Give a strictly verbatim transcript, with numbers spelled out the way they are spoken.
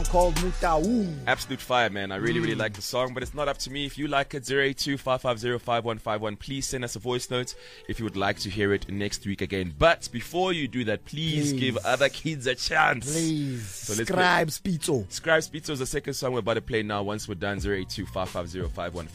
song called Mutau. Absolute fire, man. I really, really like the song, but it's not up to me. If you like it, zero eight two, five five zero, five one five one. Please send us a voice note if you would like to hear it next week again. But before you do that, please, Please. give other kids a chance. Please. So let's Scribe Spitzo. Scribe Spitzo is the second song we're about to play now. Once we're done, zero eight two, five five zero, five one five one.